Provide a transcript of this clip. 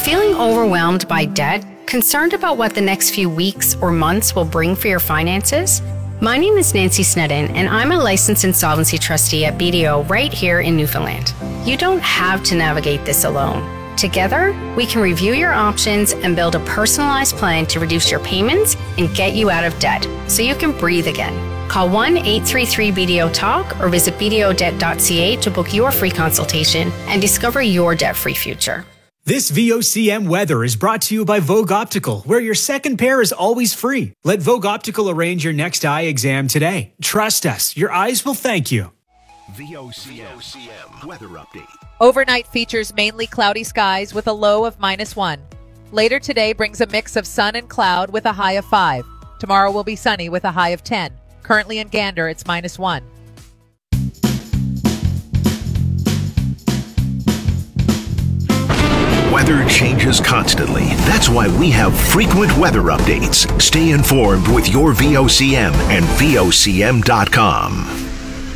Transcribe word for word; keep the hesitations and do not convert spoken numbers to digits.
Feeling overwhelmed by debt? Concerned about what the next few weeks or months will bring for your finances? My name is Nancy Snedden, and I'm a licensed insolvency trustee at B D O right here in Newfoundland. You don't have to navigate this alone. Together, we can review your options and build a personalized plan to reduce your payments and get you out of debt so you can breathe again. Call one eight three three B D O talk or visit b d o debt dot c a to book your free consultation and discover your debt-free future. This V O C M weather is brought to you by Vogue Optical, where your second pair is always free. Let Vogue Optical arrange your next eye exam today. Trust us, your eyes will thank you. V O C M weather update. Overnight features mainly cloudy skies with a low of minus one. Later today brings a mix of sun and cloud with a high of five. Tomorrow will be sunny with a high of ten. Currently in Gander, it's minus one. Weather changes constantly. That's why we have frequent weather updates. Stay informed with your V O C M and V O C M dot com.